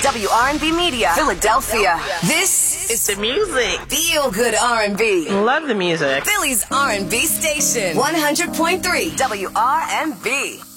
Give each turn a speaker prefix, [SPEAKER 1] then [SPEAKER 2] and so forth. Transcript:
[SPEAKER 1] WRNB Media, Philadelphia. This is
[SPEAKER 2] The music.
[SPEAKER 1] Feel Good R&B.
[SPEAKER 2] Love the music.
[SPEAKER 1] Philly's R&B station, 100.3 WRNB.